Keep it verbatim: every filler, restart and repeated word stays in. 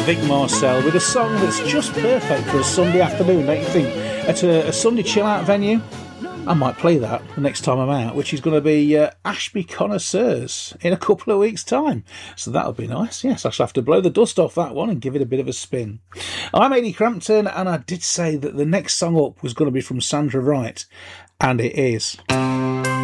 Vic Marcel with a song that's just perfect for a Sunday afternoon, don't you think? At a, a Sunday chill-out venue, I might play that the next time I'm out, which is going to be uh, Ashby Connoisseurs in a couple of weeks' time. So that'll be nice. Yes, I shall have to blow the dust off that one and give it a bit of a spin. I'm Ady Crampton, and I did say that the next song up was going to be from Sandra Wright, and it is.